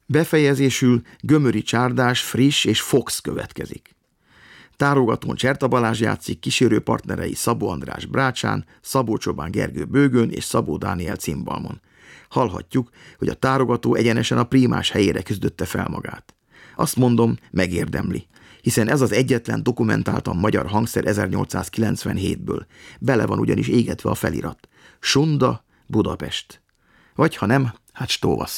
Befejezésül Gömöri Csárdás, Friss és Fox következik. Tárogatón Cserta Balázs játszik, kísérő partnerei Szabó András brácsán, Szabó Csobán Gergő bőgön és Szabó Dániel cimbalmon. Hallhatjuk, hogy a tárogató egyenesen a prímás helyére küzdötte fel magát. Azt mondom, megérdemli, hiszen ez az egyetlen dokumentáltan magyar hangszer 1897-ből. Bele van ugyanis égetve a felirat. Sunda, Budapest. Vagy ha nem, hát stóvasszony.